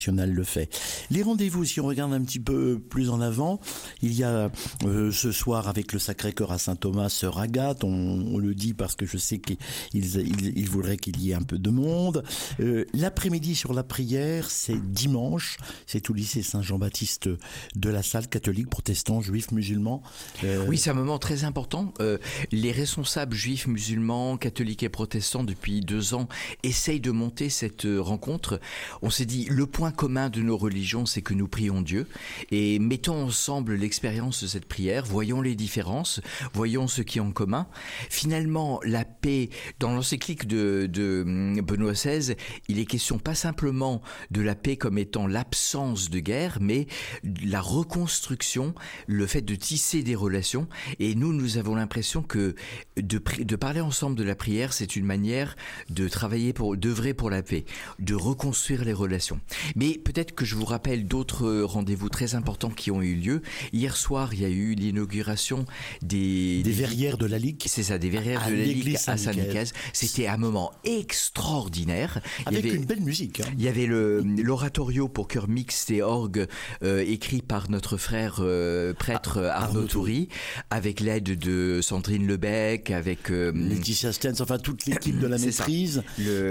le fait. Les rendez-vous, si on regarde un petit peu plus en avant, il y a ce soir avec le Sacré-Cœur à Saint-Thomas, Sœur Agathe, on le dit parce que je sais qu'il voudrait qu'il y ait un peu de monde. L'après-midi sur la prière, c'est dimanche, c'est au lycée Saint-Jean-Baptiste de la Salle, catholique, protestant, juif, musulman. Oui, c'est un moment très important. Les responsables juifs, musulmans, catholiques et protestants depuis 2 ans essayent de monter cette rencontre. On s'est dit, le point commun de nos religions, c'est que nous prions Dieu et mettons ensemble l'expérience de cette prière, voyons les différences, voyons ce qui est en commun. Finalement, la paix, dans l'encyclique de Benoît XVI, il est question pas simplement de la paix comme étant l'absence de guerre, mais la reconstruction, le fait de tisser des relations. Et nous avons l'impression que de parler ensemble de la prière, c'est une manière de travailler d'œuvrer pour la paix, de reconstruire les relations. Mais peut-être que je vous rappelle d'autres rendez-vous très importants qui ont eu lieu. Hier soir, il y a eu l'inauguration des verrières de la Ligue. C'est ça, des verrières de la Ligue à Saint-Nicaise. C'était un moment extraordinaire. Avec une belle musique. Il y avait l'oratorio pour chœur mixte et orgue écrit par notre frère prêtre Arnaud Toury, avec l'aide de Sandrine Lebec, avec Laetitia Stens, enfin toute l'équipe de la maîtrise.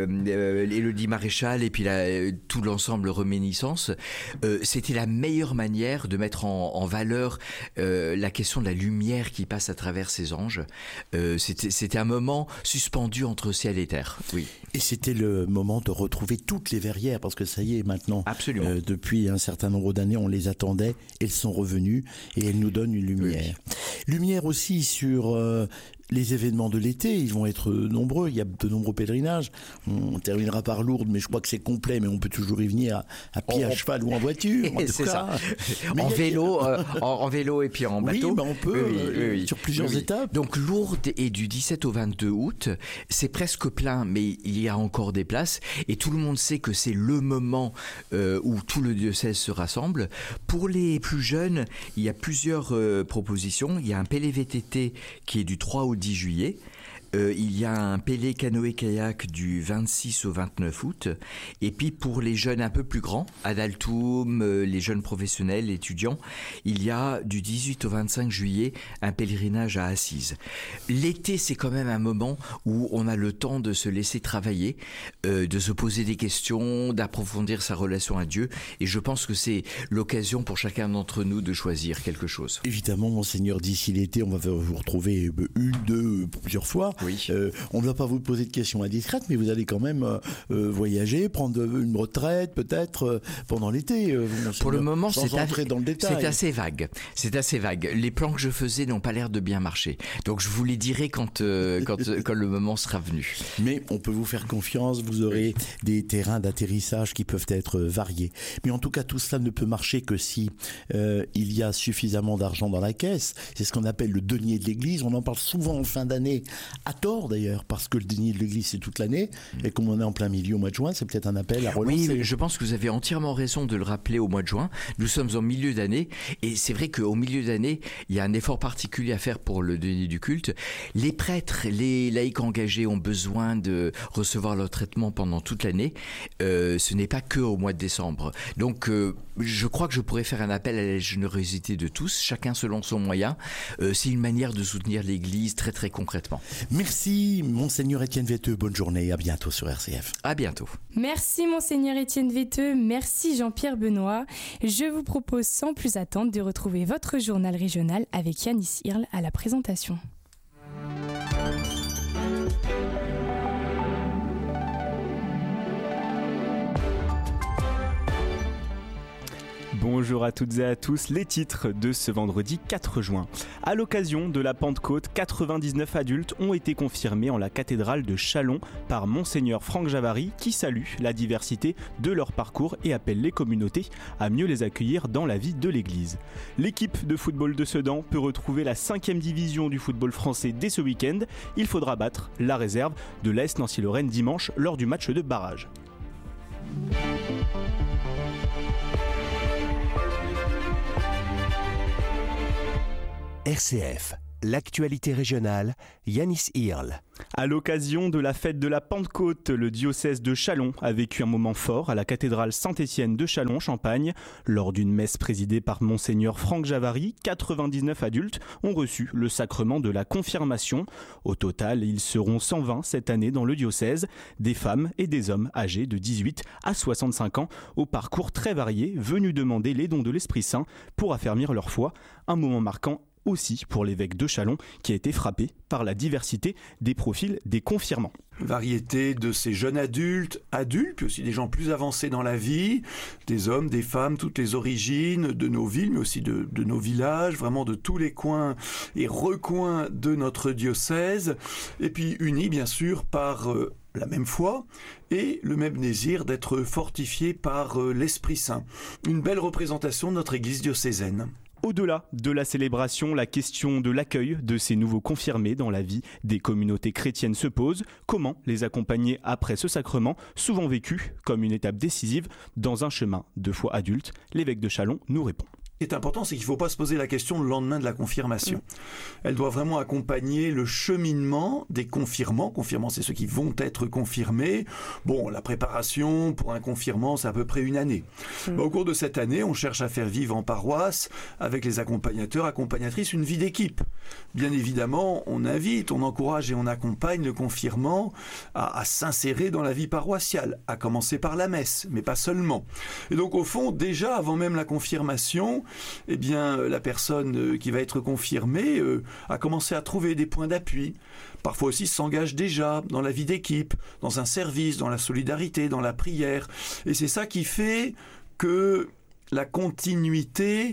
Élodie Maréchal et puis tout l'ensemble Reméniscence. C'était la meilleure manière de mettre en valeur la question de la lumière qui passe à travers ces anges. C'était un moment suspendu entre ciel et terre. Oui. Et c'était le moment de retrouver toutes les verrières, parce que ça y est maintenant. Absolument. Depuis un certain nombre d'années, on les attendait. Elles sont revenues et elles nous donnent une lumière. Oui. Lumière aussi sur les événements de l'été, ils vont être nombreux, il y a de nombreux pèlerinages. On terminera par Lourdes, mais je crois que c'est complet, mais on peut toujours y venir à pied, à cheval ou en voiture. En c'est ça. En vélo et puis en bateau. Oui, on peut, sur plusieurs étapes. Donc Lourdes est du 17 au 22 août. C'est presque plein, mais il y a encore des places. Et tout le monde sait que c'est le moment où tout le diocèse se rassemble. Pour les plus jeunes, il y a plusieurs propositions. Il y a un PLVTT qui est du 3 au 10 juillet. Il y a un Pélé canoë-kayak du 26 au 29 août. Et puis pour les jeunes un peu plus grands, Adaltoum, les jeunes professionnels, étudiants, il y a du 18 au 25 juillet un pèlerinage à Assise. L'été, c'est quand même un moment où on a le temps de se laisser travailler, de se poser des questions, d'approfondir sa relation à Dieu. Et je pense que c'est l'occasion pour chacun d'entre nous de choisir quelque chose. Évidemment, Monseigneur, d'ici l'été, on va vous retrouver plusieurs fois. Oui. On ne va pas vous poser de questions indiscrètes, mais vous allez quand même voyager, prendre une retraite peut-être pendant l'été. Pour le moment, sans entrer dans le détail. C'est assez vague. C'est assez vague. Les plans que je faisais n'ont pas l'air de bien marcher. Donc je vous les dirai quand le moment sera venu. Mais on peut vous faire confiance, vous aurez des terrains d'atterrissage qui peuvent être variés. Mais en tout cas, tout cela ne peut marcher que si il y a suffisamment d'argent dans la caisse. C'est ce qu'on appelle le denier de l'Église. On en parle souvent en fin d'année, à tort d'ailleurs, parce que le denier de l'Église c'est toute l'année, et comme on est en plein milieu au mois de juin, c'est peut-être un appel à relancer. Oui, je pense que vous avez entièrement raison de le rappeler au mois de juin. Nous sommes en milieu d'année, et c'est vrai qu'au milieu d'année, il y a un effort particulier à faire pour le denier du culte. Les prêtres, les laïcs engagés ont besoin de recevoir leur traitement pendant toute l'année. Ce n'est pas que au mois de décembre. Donc, je crois que je pourrais faire un appel à la générosité de tous, chacun selon son moyen. C'est une manière de soutenir l'Église très très concrètement. Merci Monseigneur Étienne Vetteux, bonne journée, à bientôt sur RCF. À bientôt. Merci Monseigneur Étienne Vetteux, merci Jean-Pierre Benoît. Je vous propose sans plus attendre de retrouver votre journal régional avec Yanis Hirl à la présentation. Bonjour à toutes et à tous, les titres de ce vendredi 4 juin. À l'occasion de la Pentecôte, 99 adultes ont été confirmés en la cathédrale de Châlons par Monseigneur Franck Javary qui salue la diversité de leur parcours et appelle les communautés à mieux les accueillir dans la vie de l'Église. L'équipe de football de Sedan peut retrouver la 5e division du football français dès ce week-end. Il faudra battre la réserve de l'AS Nancy-Lorraine dimanche lors du match de barrage. RCF l'actualité régionale, Yanis Hirl. À l'occasion de la fête de la Pentecôte, le diocèse de Châlons a vécu un moment fort à la cathédrale Saint-Étienne de Châlons-Champagne. Lors d'une messe présidée par Monseigneur Franck Javary, 99 adultes ont reçu le sacrement de la confirmation. Au total, ils seront 120 cette année dans le diocèse, des femmes et des hommes âgés de 18 à 65 ans, au parcours très varié, venus demander les dons de l'Esprit Saint pour affermir leur foi. Un moment marquant aussi pour l'évêque de Châlons qui a été frappé par la diversité des profils des confirmants. Variété de ces jeunes adultes, puis aussi des gens plus avancés dans la vie, des hommes, des femmes, toutes les origines de nos villes, mais aussi de nos villages, vraiment de tous les coins et recoins de notre diocèse, et puis unis bien sûr par la même foi et le même désir d'être fortifiés par l'Esprit Saint. Une belle représentation de notre Église diocésaine. Au-delà de la célébration, la question de l'accueil de ces nouveaux confirmés dans la vie des communautés chrétiennes se pose. Comment les accompagner après ce sacrement, souvent vécu comme une étape décisive dans un chemin de foi adulte? L'évêque de Châlons nous répond. Ce qui est important, c'est qu'il ne faut pas se poser la question le lendemain de la confirmation. Elle doit vraiment accompagner le cheminement des confirmants. Confirmants, c'est ceux qui vont être confirmés. Bon, la préparation pour un confirmant, c'est à peu près une année. Au cours de cette année, on cherche à faire vivre en paroisse, avec les accompagnateurs, accompagnatrices, une vie d'équipe. Bien évidemment, on invite, on encourage et on accompagne le confirmant à s'insérer dans la vie paroissiale, à commencer par la messe, mais pas seulement. Et donc, au fond, déjà, avant même la confirmation, eh bien, la personne qui va être confirmée a commencé à trouver des points d'appui. Parfois aussi s'engage déjà dans la vie d'équipe, dans un service, dans la solidarité, dans la prière. Et c'est ça qui fait que la continuité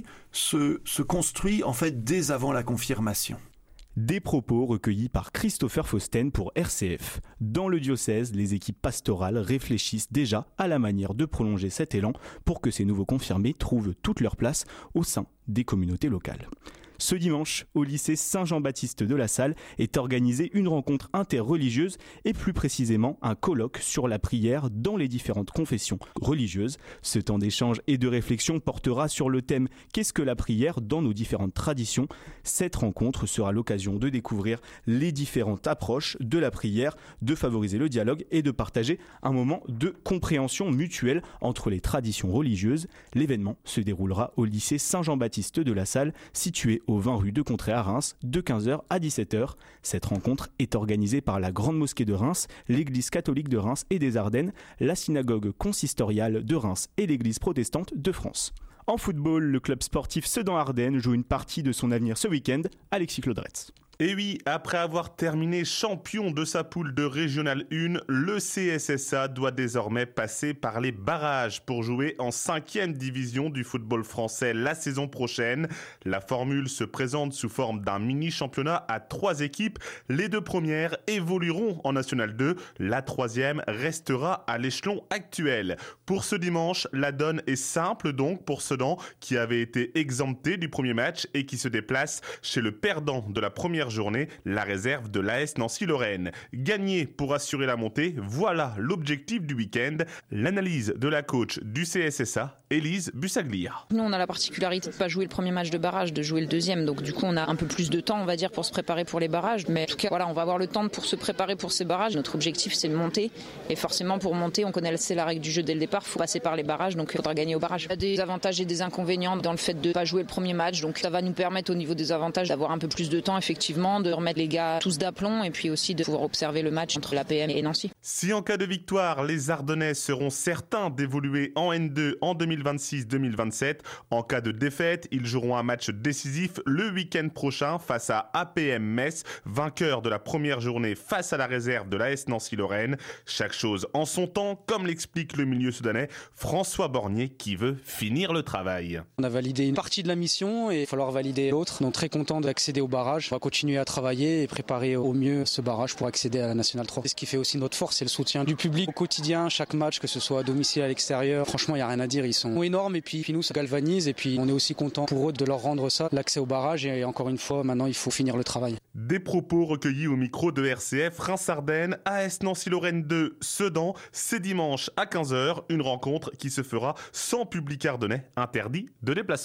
se construit en fait dès avant la confirmation. Des propos recueillis par Christopher Fausten pour RCF. Dans le diocèse, les équipes pastorales réfléchissent déjà à la manière de prolonger cet élan pour que ces nouveaux confirmés trouvent toute leur place au sein des communautés locales. Ce dimanche, au lycée Saint-Jean-Baptiste de La Salle, est organisée une rencontre interreligieuse et plus précisément un colloque sur la prière dans les différentes confessions religieuses. Ce temps d'échange et de réflexion portera sur le thème « Qu'est-ce que la prière dans nos différentes traditions ?» Cette rencontre sera l'occasion de découvrir les différentes approches de la prière, de favoriser le dialogue et de partager un moment de compréhension mutuelle entre les traditions religieuses. L'événement se déroulera au lycée Saint-Jean-Baptiste de La Salle, situé au 20 rue de Contrée à Reims, de 15h à 17h. Cette rencontre est organisée par la Grande Mosquée de Reims, l'Église catholique de Reims et des Ardennes, la synagogue consistoriale de Reims et l'Église protestante de France. En football, le club sportif Sedan-Ardennes joue une partie de son avenir ce week-end. Alexis Claudretz. Et oui, après avoir terminé champion de sa poule de Régional 1, le CSSA doit désormais passer par les barrages pour jouer en 5e division du football français la saison prochaine. La formule se présente sous forme d'un mini-championnat à 3 équipes. Les 2 premières évolueront en National 2. La 3e restera à l'échelon actuel. Pour ce dimanche, la donne est simple donc pour Sedan qui avait été exempté du premier match et qui se déplace chez le perdant de la première journée, la réserve de l'AS Nancy-Lorraine. Gagner pour assurer la montée, voilà l'objectif du week-end. L'analyse de la coach du CSSA, Élise Bussaglia. Nous, on a la particularité de ne pas jouer le premier match de barrage, de jouer le deuxième. Donc du coup, on a un peu plus de temps, on va dire, pour se préparer pour les barrages. Mais en tout cas, voilà, on va avoir le temps pour se préparer pour ces barrages. Notre objectif, c'est de monter. Et forcément, pour monter, on connaît la règle du jeu dès le départ. Il faut passer par les barrages, donc il faudra gagner au barrage. Il y a des avantages et des inconvénients dans le fait de ne pas jouer le premier match. Donc ça va nous permettre, au niveau des avantages, d'avoir un peu plus de temps, effectivement, de remettre les gars tous d'aplomb et puis aussi de pouvoir observer le match entre l'APM et Nancy. Si en cas de victoire, les Ardennais seront certains d'évoluer en N2 en 2026-2027. En cas de défaite, ils joueront un match décisif le week-end prochain face à APM Metz, vainqueur de la première journée face à la réserve de l'AS Nancy-Lorraine. Chaque chose en son temps, comme l'explique le milieu soudanais François Bornier qui veut finir le travail. On a validé une partie de la mission et il va falloir valider l'autre. Donc très content d'accéder au barrage. On va continuer à travailler et préparer au mieux ce barrage pour accéder à la Nationale 3. Et ce qui fait aussi notre force, c'est le soutien du public au quotidien, chaque match, que ce soit à domicile, à l'extérieur. Franchement, il n'y a rien à dire, ils sont énormes et puis nous, ça galvanise et puis on est aussi content pour eux de leur rendre ça, l'accès au barrage et encore une fois, maintenant il faut finir le travail. Des propos recueillis au micro de RCF, Reims-Ardennes, AS Nancy-Lorraine 2, Sedan. C'est dimanche à 15h, une rencontre qui se fera sans public ardennais, interdit de déplacement.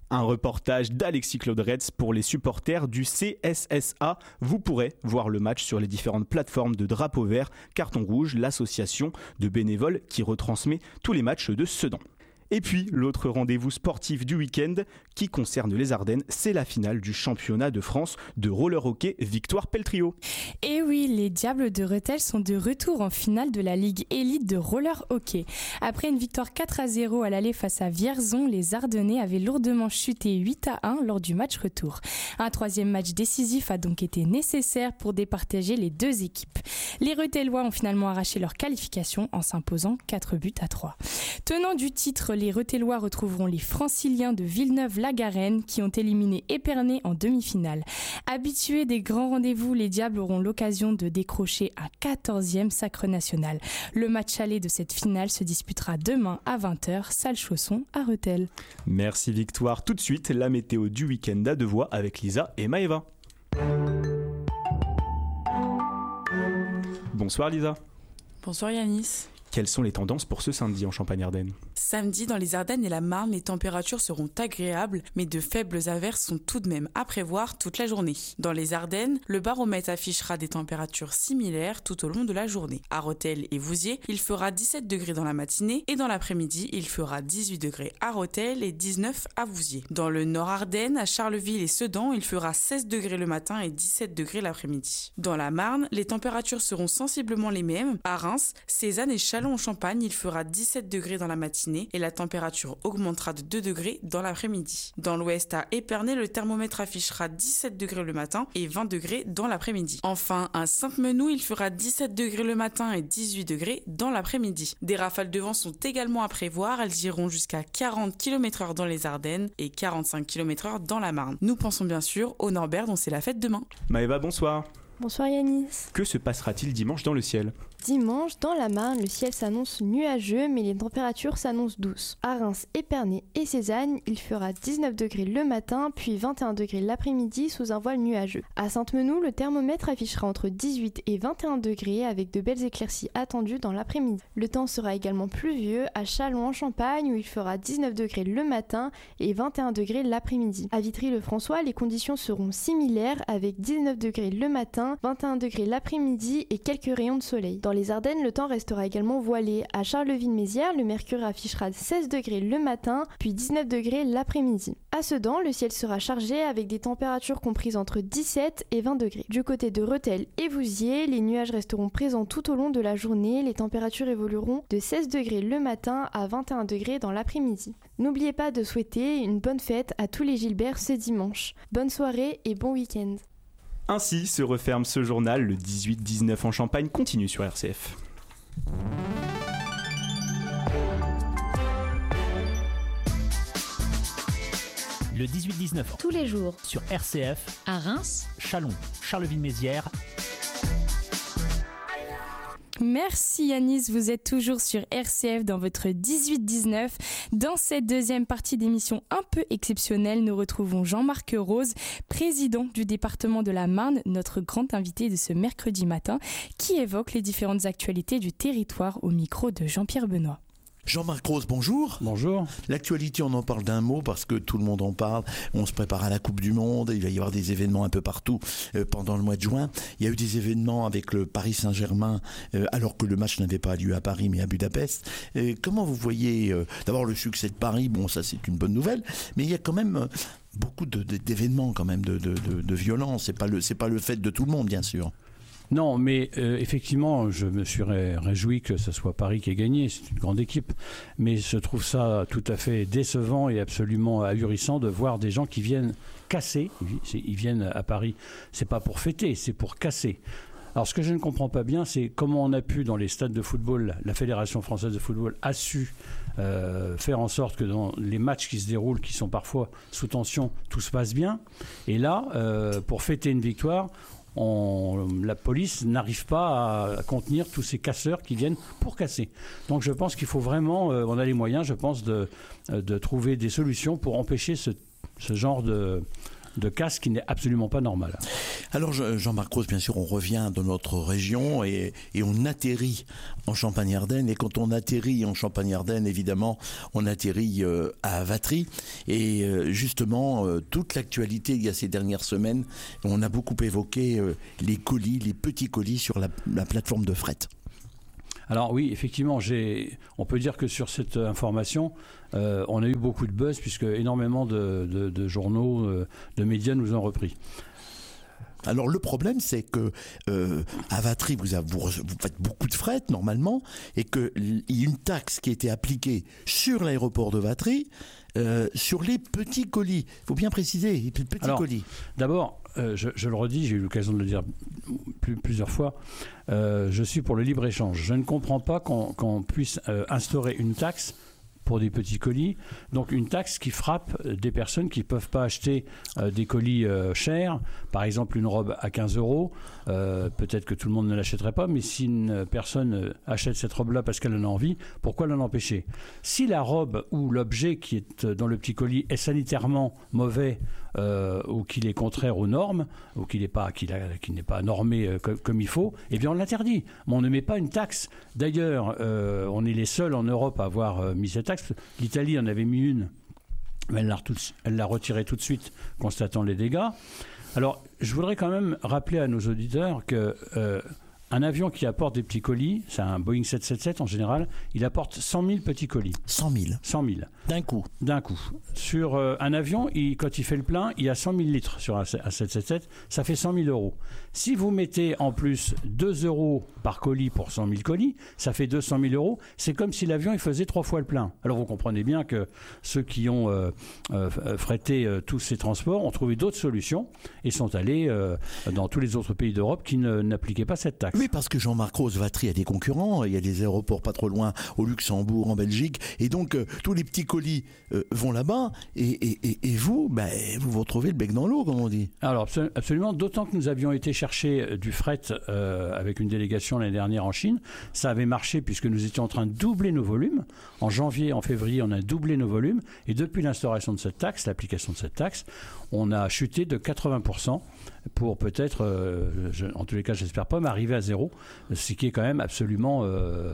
Un reportage d'Alexis Claude Retz pour les supporters du CSSA. Vous pourrez voir le match sur les différentes plateformes de Drapeau Vert, Carton Rouge, l'association de bénévoles qui retransmet tous les matchs de Sedan. Et puis, l'autre rendez-vous sportif du week-end qui concerne les Ardennes, c'est la finale du championnat de France de roller hockey Victoire Peltrio. Et oui, les Diables de Rethel sont de retour en finale de la Ligue élite de roller hockey. Après une victoire 4-0 à l'aller face à Vierzon, les Ardennais avaient lourdement chuté 8-1 lors du match retour. Un troisième match décisif a donc été nécessaire pour départager les deux équipes. Les Rethellois ont finalement arraché leur qualification en s'imposant 4-3. Tenant du titre, les Rethellois retrouveront les Franciliens de Villeneuve-la-Garenne qui ont éliminé Épernay en demi-finale. Habitués des grands rendez-vous, les Diables auront l'occasion de décrocher un 14e sacre national. Le match aller de cette finale se disputera demain à 20h, salle Chausson à Rethel. Merci Victoire. Tout de suite, la météo du week-end à deux voix avec Lisa et Maëva. Bonsoir Lisa. Bonsoir Yanis. Quelles sont les tendances pour ce samedi en Champagne-Ardenne ? Samedi, dans les Ardennes et la Marne, les températures seront agréables, mais de faibles averses sont tout de même à prévoir toute la journée. Dans les Ardennes, le baromètre affichera des températures similaires tout au long de la journée. À Rethel et Vouziers, il fera 17 degrés dans la matinée et dans l'après-midi, il fera 18 degrés à Rethel et 19 à Vouziers. Dans le Nord Ardennes, à Charleville et Sedan, il fera 16 degrés le matin et 17 degrés l'après-midi. Dans la Marne, les températures seront sensiblement les mêmes. À Reims, Cézanne et Châlons en Champagne, il fera 17 degrés dans la matinée et la température augmentera de 2 degrés dans l'après-midi. Dans l'ouest, à Épernay, le thermomètre affichera 17 degrés le matin et 20 degrés dans l'après-midi. Enfin, à Sainte-Menou, il fera 17 degrés le matin et 18 degrés dans l'après-midi. Des rafales de vent sont également à prévoir, elles iront jusqu'à 40 km/h dans les Ardennes et 45 km/h dans la Marne. Nous pensons bien sûr au Norbert dont c'est la fête demain. Maëva, bonsoir. Bonsoir Yanis. Que se passera-t-il dimanche dans le ciel ? Dimanche, dans la Marne, le ciel s'annonce nuageux, mais les températures s'annoncent douces. À Reims, Épernay et Cézanne, il fera 19 degrés le matin, puis 21 degrés l'après-midi sous un voile nuageux. À Sainte-Menou, le thermomètre affichera entre 18 et 21 degrés, avec de belles éclaircies attendues dans l'après-midi. Le temps sera également pluvieux à Châlons en Champagne, où il fera 19 degrés le matin et 21 degrés l'après-midi. À Vitry-le-François, les conditions seront similaires, avec 19 degrés le matin, 21 degrés l'après-midi et quelques rayons de soleil. Dans les Ardennes, le temps restera également voilé. À Charleville-Mézières, le mercure affichera 16 degrés le matin, puis 19 degrés l'après-midi. À Sedan, le ciel sera chargé avec des températures comprises entre 17 et 20 degrés. Du côté de Rethel et Vouziers, les nuages resteront présents tout au long de la journée. Les températures évolueront de 16 degrés le matin à 21 degrés dans l'après-midi. N'oubliez pas de souhaiter une bonne fête à tous les Gilbert ce dimanche. Bonne soirée et bon week-end. Ainsi se referme ce journal. Le 18-19 en Champagne continue sur RCF. Le 18-19 tous les jours sur RCF à Reims, Châlons, Charleville-Mézières. Merci Yanis, vous êtes toujours sur RCF dans votre 18-19. Dans cette deuxième partie d'émission un peu exceptionnelle, nous retrouvons Jean-Marc Rose, président du département de la Marne, notre grand invité de ce mercredi matin, qui évoque les différentes actualités du territoire au micro de Jean-Pierre Benoît. Jean-Marc Rose, bonjour. Bonjour. L'actualité, on en parle d'un mot parce que tout le monde en parle. On se prépare à la Coupe du Monde. Il va y avoir des événements un peu partout pendant le mois de juin. Il y a eu des événements avec le Paris Saint-Germain alors que le match n'avait pas lieu à Paris mais à Budapest. Comment vous voyez d'abord le succès de Paris? Bon, ça c'est une bonne nouvelle, mais il y a quand même beaucoup d'événements quand même de violence. C'est pas le fait de tout le monde, bien sûr. Non, mais effectivement, je me suis réjoui que ce soit Paris qui ait gagné. C'est une grande équipe. Mais je trouve ça tout à fait décevant et absolument ahurissant de voir des gens qui viennent casser. Ils viennent à Paris. C'est pas pour fêter, c'est pour casser. Alors, ce que je ne comprends pas bien, c'est comment on a pu, dans les stades de football, la Fédération française de football a su faire en sorte que dans les matchs qui se déroulent, qui sont parfois sous tension, tout se passe bien. Et là, pour fêter une victoire, la police n'arrive pas à contenir tous ces casseurs qui viennent pour casser. Donc je pense qu'il faut vraiment, on a les moyens, je pense, de trouver des solutions pour empêcher ce genre de casse qui n'est absolument pas normale. Alors Jean-Marc Rose, bien sûr, on revient de notre région et on atterrit en Champagne-Ardenne. Et quand on atterrit en Champagne-Ardenne, évidemment, on atterrit à Vatry. Et justement, toute l'actualité il y a ces dernières semaines, on a beaucoup évoqué les colis, les petits colis sur la plateforme de fret. Alors oui, effectivement, on peut dire que sur cette information, on a eu beaucoup de buzz puisque énormément de journaux, de médias nous ont repris. Alors le problème, c'est que à Vatry, vous faites beaucoup de fret normalement, et qu'il y a une taxe qui a été appliquée sur l'aéroport de Vatry sur les petits colis. Il faut bien préciser, les petits colis. D'abord, je le redis, j'ai eu l'occasion de le dire plusieurs fois, je suis pour le libre-échange. Je ne comprends pas qu'on puisse instaurer une taxe pour des petits colis, donc une taxe qui frappe des personnes qui ne peuvent pas acheter des colis chers, par exemple une robe à 15 €, peut-être que tout le monde ne l'achèterait pas, mais si une personne achète cette robe-là parce qu'elle en a envie, pourquoi l'en empêcher? Si la robe ou l'objet qui est dans le petit colis est sanitairement mauvais, ou qu'il est contraire aux normes, ou qu'il n'est pas normé comme il faut, eh bien on l'interdit. Mais on ne met pas une taxe. D'ailleurs, on est les seuls en Europe à avoir mis cette taxe. L'Italie en avait mis une, mais elle l'a retirée tout de suite, constatant les dégâts. Alors, je voudrais quand même rappeler à nos auditeurs que un avion qui apporte des petits colis, c'est un Boeing 777 en général, il apporte 100 000 petits colis. 100 000 100 000. D'un coup. Sur un avion, quand il fait le plein, il y a 100 000 litres sur un 777, ça fait 100 000 €. Si vous mettez en plus 2 € par colis pour 100 000 colis, ça fait 200 000 €. C'est comme si l'avion il faisait 3 fois le plein. Alors vous comprenez bien que ceux qui ont frété tous ces transports ont trouvé d'autres solutions et sont allés dans tous les autres pays d'Europe qui n'appliquaient pas cette taxe. Oui, parce que Jean-Marc Rose, Vatry a des concurrents, il y a des aéroports pas trop loin au Luxembourg, en Belgique, et donc tous les petits colis vont là-bas, et vous, vous retrouvez le bec dans l'eau, comme on dit. Alors absolument, d'autant que nous avions été chercher du fret avec une délégation l'année dernière en Chine. Ça avait marché puisque nous étions en train de doubler nos volumes. En janvier, en février, on a doublé nos volumes, et depuis l'instauration de cette taxe, l'application de cette taxe, on a chuté de 80% pour peut-être, en tous les cas j'espère pas, m'arriver à 0, ce qui est quand même absolument...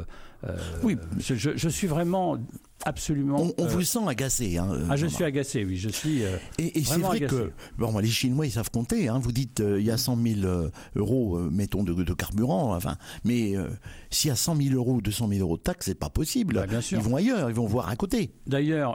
oui. Je suis vraiment absolument... On vous sent agacé. Je suis agacé, oui. Je suis et c'est vrai agacé. Que les Chinois, ils savent compter. Vous dites il y a 100 000 €, mettons, de carburant. Mais s'il y a 100 000 € ou 200 000 € de taxes, c'est pas possible. Bien sûr. Ils vont ailleurs, ils vont voir à côté. D'ailleurs,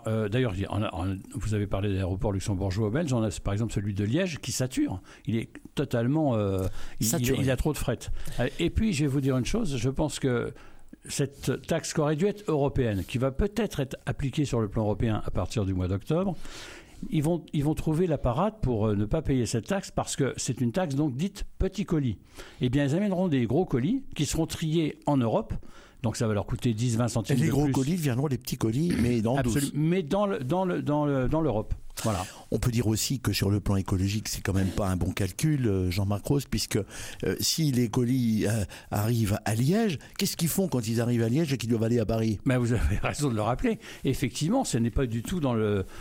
vous avez parlé d'aéroports luxembourgeois ou belges. On a par exemple celui de Liège qui sature. Il est totalement... il a trop de fret. Et puis, je vais vous dire une chose. Je pense que cette taxe qui aurait dû être européenne, qui va peut-être être appliquée sur le plan européen à partir du mois d'octobre, ils vont trouver la parade pour ne pas payer cette taxe parce que c'est une taxe donc dite petit colis. Eh bien, ils amèneront des gros colis qui seront triés en Europe. Donc ça va leur coûter 10-20 centimes de plus. Et les gros colis deviendront des petits colis, mais dans douce. Mais dans l'Europe. Voilà. On peut dire aussi que sur le plan écologique, c'est quand même pas un bon calcul, Jean-Marc Rose, puisque si les colis arrivent à Liège, qu'est-ce qu'ils font quand ils arrivent à Liège et qu'ils doivent aller à Paris ? Vous avez raison de le rappeler. Effectivement, ce n'est pas du tout dans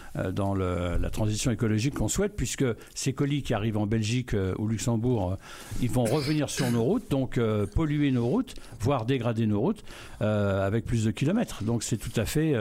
la transition écologique qu'on souhaite, puisque ces colis qui arrivent en Belgique ou Luxembourg, ils vont revenir sur nos routes, donc polluer nos routes, voire dégrader nos routes avec plus de kilomètres. Donc c'est tout à fait...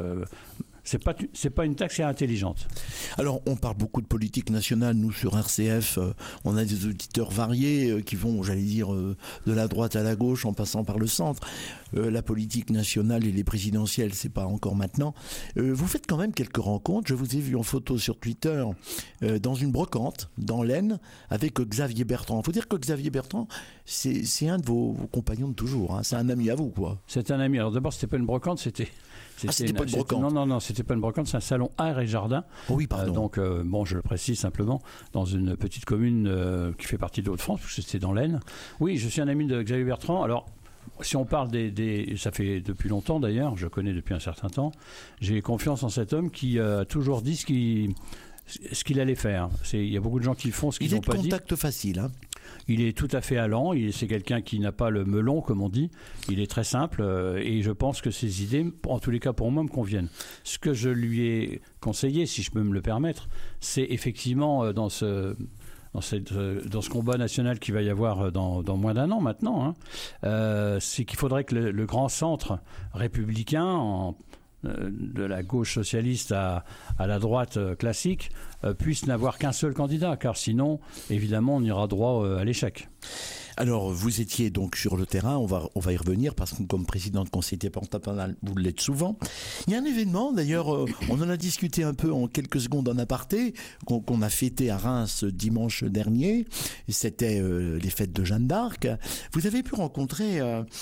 C'est pas une taxe intelligente. Alors, on parle beaucoup de politique nationale. Nous, sur RCF, on a des auditeurs variés qui vont, j'allais dire, de la droite à la gauche en passant par le centre. La politique nationale et les présidentielles, c'est pas encore maintenant. Vous faites quand même quelques rencontres. Je vous ai vu en photo sur Twitter dans une brocante, dans l'Aisne, avec Xavier Bertrand. Il faut dire que Xavier Bertrand, c'est un de vos compagnons de toujours. C'est un ami à vous, quoi. C'est un ami. Alors d'abord, c'était pas une brocante, c'était pas une brocante. Non, c'était pas une brocante, c'est un salon art et jardin. Oh oui, pardon. Je le précise simplement, dans une petite commune qui fait partie de Hauts-de-France, parce que c'était dans l'Aisne. Oui, je suis un ami de Xavier Bertrand. Alors, si on parle ça fait depuis longtemps d'ailleurs, je connais depuis un certain temps, j'ai confiance en cet homme qui a toujours dit ce qu'il allait faire. Il y a beaucoup de gens qui font ce qu'ils n'ont pas dit. Il est de contact facile, Il est tout à fait allant, c'est quelqu'un qui n'a pas le melon, comme on dit. Il est très simple et je pense que ses idées, en tous les cas pour moi, me conviennent. Ce que je lui ai conseillé, si je peux me le permettre, c'est effectivement dans ce combat national qu'il va y avoir dans moins d'un an maintenant, c'est qu'il faudrait que le grand centre républicain, de la gauche socialiste à la droite classique, puisse n'avoir qu'un seul candidat, car sinon, évidemment, on ira droit à l'échec. Alors, vous étiez donc sur le terrain, on va y revenir, parce que comme président de conseil départemental, vous l'êtes souvent. Il y a un événement, d'ailleurs, on en a discuté un peu en quelques secondes en aparté, qu'on a fêté à Reims dimanche dernier. C'était les fêtes de Jeanne d'Arc. Vous avez pu rencontrer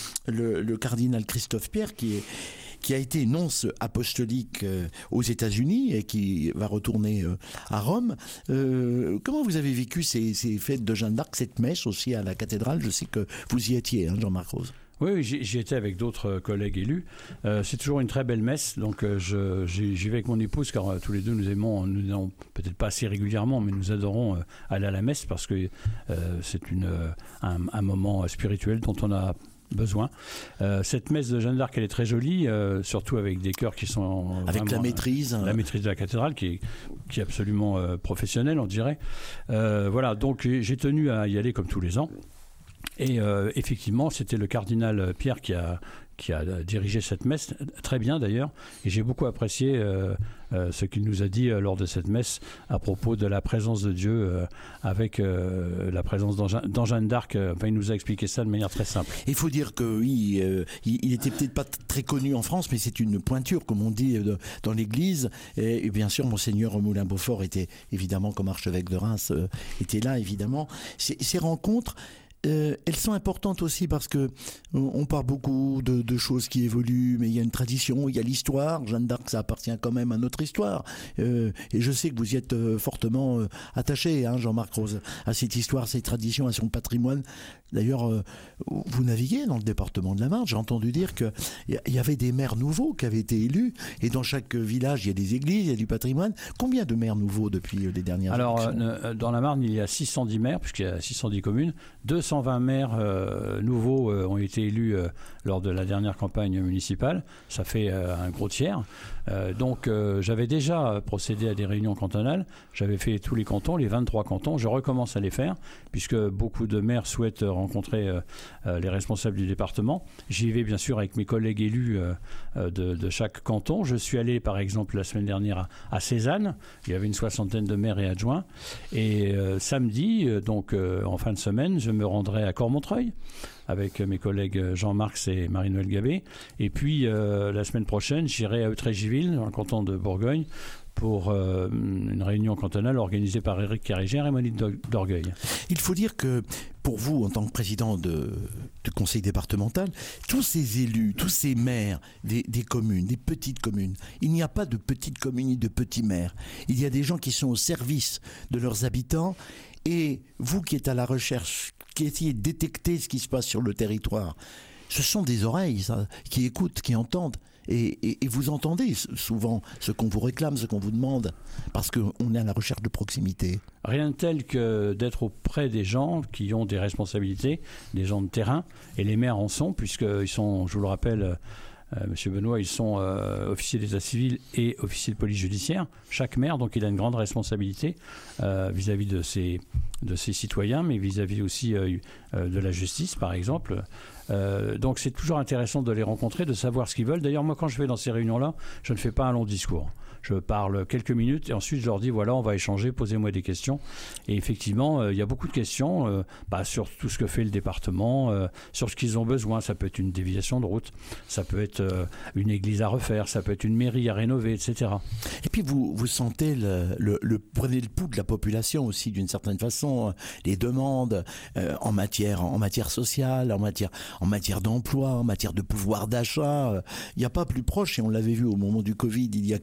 le cardinal Christophe Pierre, qui a été nonce apostolique aux États-Unis et qui va retourner à Rome. Comment vous avez vécu ces fêtes de Jeanne d'Arc, cette messe aussi à la cathédrale? Je sais que vous y étiez, Jean-Marc Rose. Oui, j'y étais avec d'autres collègues élus. C'est toujours une très belle messe, donc j'y vais avec mon épouse, car tous les deux nous n'allons peut-être pas assez régulièrement, mais nous adorons aller à la messe, parce que c'est un moment spirituel dont on a besoin. Cette messe de Jeanne d'Arc, elle est très jolie, surtout avec des chœurs qui sont avec la maîtrise de la cathédrale qui est absolument professionnelle, on dirait. Voilà, donc j'ai tenu à y aller comme tous les ans. Et effectivement, c'était le cardinal Pierre qui a dirigé cette messe, très bien d'ailleurs, et j'ai beaucoup apprécié ce qu'il nous a dit lors de cette messe à propos de la présence de Dieu avec la présence dans Jeanne d'Arc. Il nous a expliqué ça de manière très simple. Il faut dire que oui, il était peut-être pas très connu en France, mais c'est une pointure, comme on dit, dans l'Église. Et bien sûr, Monseigneur Moulin-Beaufort était évidemment, comme archevêque de Reims, était là évidemment. Ces rencontres, elles sont importantes aussi parce que on parle beaucoup de choses qui évoluent, mais il y a une tradition, il y a l'histoire. Jeanne d'Arc, ça appartient quand même à notre histoire. Et je sais que vous y êtes fortement attaché, Jean-Marc Rose, à cette histoire, à cette traditions, à son patrimoine. D'ailleurs, vous naviguez dans le département de la Marne. J'ai entendu dire qu'il y avait des maires nouveaux qui avaient été élus, et dans chaque village, il y a des églises, il y a du patrimoine. Combien de maires nouveaux depuis les dernières élections? Alors, dans la Marne, il y a 610 maires, puisqu'il y a 610 communes. 220 maires nouveaux ont été élus lors de la dernière campagne municipale. Ça fait un gros tiers. Donc j'avais déjà procédé à des réunions cantonales. J'avais fait tous les cantons, les 23 cantons. Je recommence à les faire, puisque beaucoup de maires souhaitent rencontrer les responsables du département. J'y vais bien sûr avec mes collègues élus de chaque canton. Je suis allé par exemple la semaine dernière à Cézanne. Il y avait une 60aine de maires et adjoints. Et samedi, donc en fin de semaine, je me rendrai à Cormontreuil avec mes collègues Jean-Marc et Marie-Noëlle Gabé. Et puis la semaine prochaine, j'irai à Eutréchiville, dans le canton de Bourgogne, pour une réunion cantonale organisée par Éric Carrégère et Monique d'Orgueil. Il faut dire que pour vous, en tant que président du conseil départemental, tous ces élus, tous ces maires des communes, des petites communes, il n'y a pas de petites communes ni de petits maires. Il y a des gens qui sont au service de leurs habitants, et vous qui êtes à la recherche, qui essayez de détecter ce qui se passe sur le territoire, ce sont des oreilles qui écoutent, qui entendent. Et vous entendez souvent ce qu'on vous réclame, ce qu'on vous demande, parce qu'on est à la recherche de proximité. Rien de tel que d'être auprès des gens qui ont des responsabilités, des gens de terrain, et les maires en sont, puisqu'ils sont, je vous le rappelle, Monsieur Benoît, ils sont officiers d'état civil et officiers de police judiciaire. Chaque maire, donc, il a une grande responsabilité vis-à-vis de ses citoyens, mais vis-à-vis aussi de la justice, par exemple. Donc, c'est toujours intéressant de les rencontrer, de savoir ce qu'ils veulent. D'ailleurs, moi, quand je vais dans ces réunions-là, je ne fais pas un long discours. Je parle quelques minutes et ensuite je leur dis voilà, on va échanger, posez-moi des questions. Et effectivement, il y a beaucoup de questions sur tout ce que fait le département, sur ce qu'ils ont besoin. Ça peut être une déviation de route, ça peut être une église à refaire, ça peut être une mairie à rénover, etc. Et puis vous sentez prenez le pouls de la population aussi d'une certaine façon, les demandes en matière sociale, en matière d'emploi, en matière de pouvoir d'achat. Il n'y a pas plus proche, et on l'avait vu au moment du Covid il y a quelques années,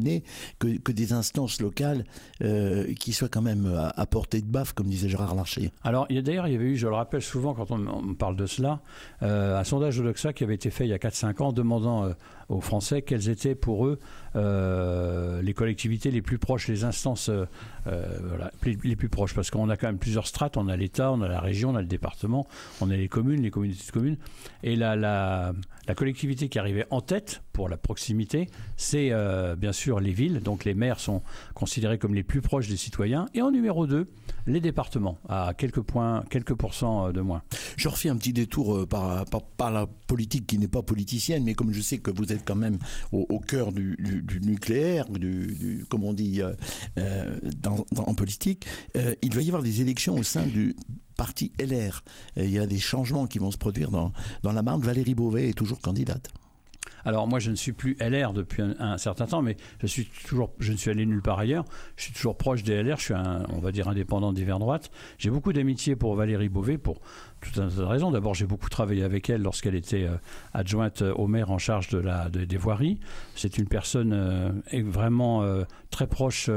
imaginer que des instances locales qui soient quand même à portée de baffe, comme disait Gérard Larcher. Alors, d'ailleurs, il y avait eu, je le rappelle souvent quand on parle de cela, un sondage de l'Oxa qui avait été fait il y a 4-5 ans, demandant aux Français quelles étaient pour eux les collectivités les plus proches, les instances les plus proches, parce qu'on a quand même plusieurs strates, on a l'État, on a la région, on a le département, on a les communes, les communautés de communes, et la collectivité qui arrivait en tête pour la proximité, c'est bien sûr les villes, donc les maires sont considérés comme les plus proches des citoyens, et en numéro 2, les départements, à quelques pourcents de moins. Je refais un petit détour par la politique qui n'est pas politicienne, mais comme je sais que vous êtes quand même au cœur du nucléaire, comme on dit en politique, il va y avoir des élections au sein du parti LR. Il y a des changements qui vont se produire dans la Marne. Valérie Beauvais est toujours candidate. Alors moi je ne suis plus LR depuis un certain temps, mais je ne suis allé nulle part ailleurs. Je suis toujours proche des LR, je suis on va dire indépendant d'hiver droite. J'ai beaucoup d'amitié pour Valérie Beauvais pour tout un tas de raisons. D'abord, j'ai beaucoup travaillé avec elle lorsqu'elle était adjointe au maire en charge des voiries. C'est une personne vraiment très proche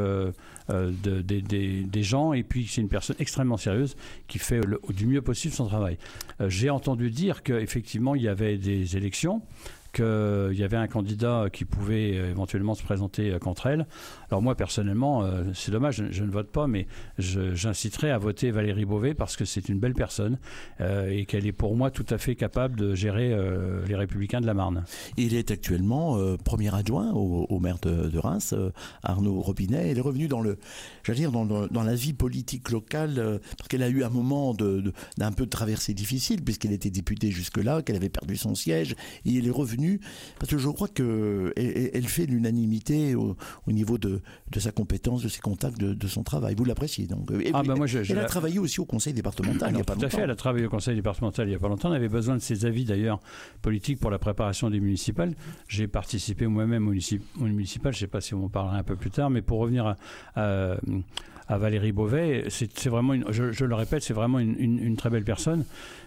des gens, et puis c'est une personne extrêmement sérieuse qui fait du mieux possible son travail. J'ai entendu dire qu'effectivement il y avait des élections, qu'il y avait un candidat qui pouvait éventuellement se présenter contre elle. Alors moi, personnellement, c'est dommage, je ne vote pas, mais j'inciterai à voter Valérie Beauvais parce que c'est une belle personne et qu'elle est pour moi tout à fait capable de gérer les Républicains de la Marne. Il est actuellement premier adjoint au maire de Reims, Arnaud Robinet. Elle est revenue dans la vie politique locale parce qu'elle a eu un moment d'un peu de traversée difficile puisqu'elle était députée jusque-là, qu'elle avait perdu son siège, et elle est revenue parce que je crois qu'elle fait l'unanimité au niveau de sa compétence, de ses contacts, de son travail. Vous l'appréciez donc. Elle a travaillé aussi au conseil départemental il n'y a pas longtemps. Tout à fait, elle a travaillé au conseil départemental il n'y a pas longtemps. On avait besoin de ses avis d'ailleurs politiques pour la préparation des municipales. J'ai participé moi-même au municipal, je ne sais pas si on en parlera un peu plus tard, mais pour revenir à Valérie Beauvais, c'est vraiment, je le répète, c'est vraiment une très belle personne.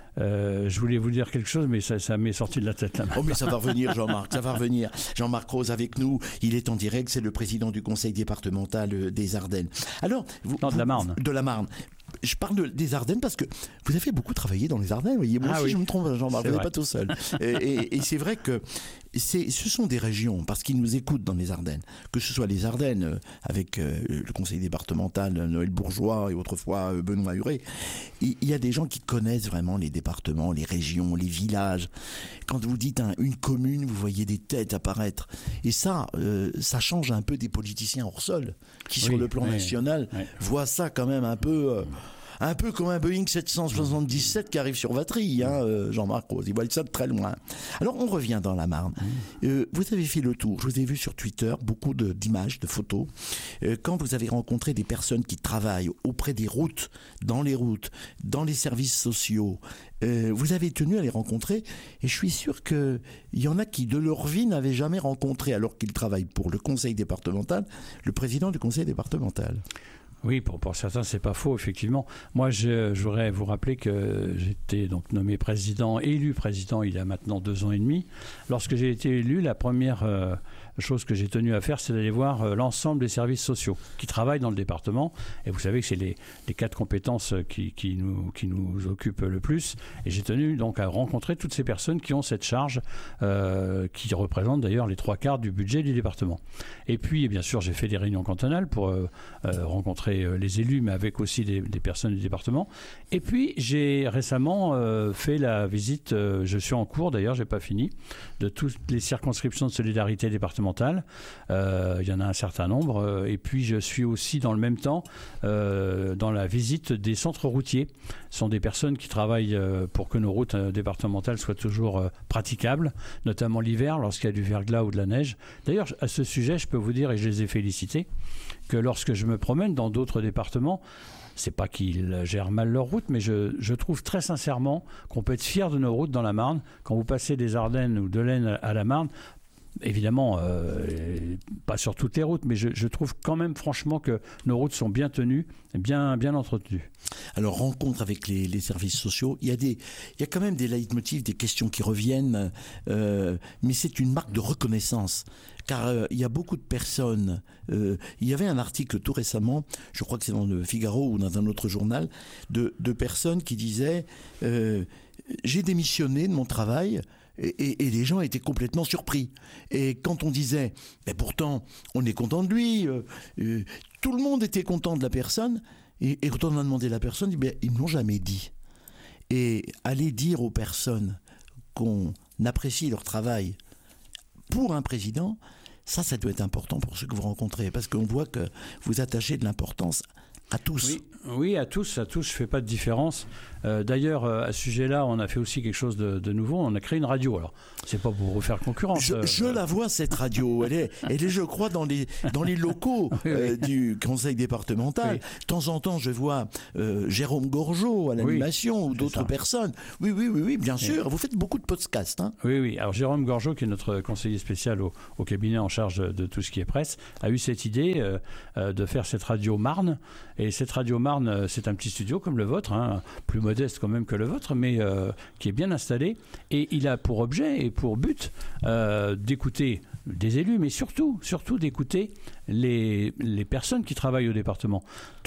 Je voulais vous dire quelque chose, mais ça m'est sorti de la tête là. Oh, mais ça va revenir, Jean-Marc, ça va revenir. Jean-Marc Rose avec nous, il est en direct, c'est le président du conseil départemental des Ardennes. Alors, de la Marne. De la Marne. Je parle des Ardennes parce que vous avez beaucoup travaillé dans les Ardennes. Voyez, moi aussi, je me trompe, Jean-Marc, vous n'êtes pas tout seul. Et c'est vrai que ce sont des régions, parce qu'ils nous écoutent dans les Ardennes, que ce soit les Ardennes avec le conseil départemental Noël Bourgeois et autrefois Benoît Huré, il y a des gens qui connaissent vraiment les départements, les régions, les villages. Quand vous dites une commune, vous voyez des têtes apparaître. Et ça change un peu des politiciens hors sol qui, sur le plan national, voient ça quand même un peu comme un Boeing 777 qui arrive sur Vatry, Jean-Marc Rose. Ils voient ça de très loin. Alors, on revient dans la Marne. Vous avez fait le tour. Je vous ai vu sur Twitter, beaucoup d'images, de photos. Quand vous avez rencontré des personnes qui travaillent auprès des routes, dans les services sociaux, vous avez tenu à les rencontrer. Et je suis sûr qu'il y en a qui, de leur vie, n'avaient jamais rencontré, alors qu'ils travaillent pour le conseil départemental, le président du conseil départemental. Oui, pour certains, c'est pas faux, effectivement. Moi, je voudrais vous rappeler que j'étais donc nommé élu président, il y a maintenant 2 ans et demi. Lorsque j'ai été élu, la première chose que j'ai tenu à faire, c'est d'aller voir l'ensemble des services sociaux qui travaillent dans le département. Et vous savez que c'est les 4 compétences qui nous occupent le plus. Et j'ai tenu donc à rencontrer toutes ces personnes qui ont cette charge, qui représentent d'ailleurs les 3/4 du budget du département. Et puis, bien sûr, j'ai fait des réunions cantonales pour rencontrer les élus, mais avec aussi des personnes du département. Et puis, j'ai récemment fait la visite, je suis en cours d'ailleurs, j'ai pas fini, de toutes les circonscriptions de solidarité départementale. Il y en a un certain nombre. Et puis, je suis aussi dans le même temps dans la visite des centres routiers. Ce sont des personnes qui travaillent pour que nos routes départementales soient toujours praticables, notamment l'hiver, lorsqu'il y a du verglas ou de la neige. D'ailleurs, à ce sujet, je peux vous dire, et je les ai félicités, que lorsque je me promène dans d'autres départements, c'est pas qu'ils gèrent mal leurs routes, mais je trouve très sincèrement qu'on peut être fier de nos routes dans la Marne. Quand vous passez des Ardennes ou de l'Aisne à la Marne, évidemment, pas sur toutes les routes, mais je trouve quand même franchement que nos routes sont bien tenues, bien entretenues. Alors, rencontre avec les services sociaux, il y a quand même des leitmotifs, des questions qui reviennent, mais c'est une marque de reconnaissance. Car il y a beaucoup de personnes. Il y avait un article tout récemment, je crois que c'est dans le Figaro ou dans un autre journal, de personnes qui disaient j'ai démissionné de mon travail. Et les gens étaient complètement surpris. Et quand on disait, mais pourtant, on est content de lui, tout le monde était content de la personne, et quand on a demandé à la personne, ils ne l'ont jamais dit. Et aller dire aux personnes qu'on apprécie leur travail pour un président, ça doit être important pour ceux que vous rencontrez, parce qu'on voit que vous attachez de l'importance à tous. Oui, à tous, je ne fais pas de différence. D'ailleurs, à ce sujet-là, on a fait aussi quelque chose de nouveau, on a créé une radio. Alors, c'est pas pour vous faire concurrence. Je la vois, cette radio, elle est je crois, dans les locaux du conseil départemental. Oui. De temps en temps, je vois Jérôme Gorgeau à l'animation ou d'autres personnes. Oui, bien sûr. Vous faites beaucoup de podcasts. Hein. Oui. Alors, Jérôme Gorgeau, qui est notre conseiller spécial au cabinet en charge de tout ce qui est presse, a eu cette idée de faire cette radio Marne. Et cette radio Marne, c'est un petit studio comme le vôtre, hein, plus modeste quand même que le vôtre, mais qui est bien installé. Et il a pour objet et pour but d'écouter des élus, mais surtout d'écouter les personnes qui travaillent au département.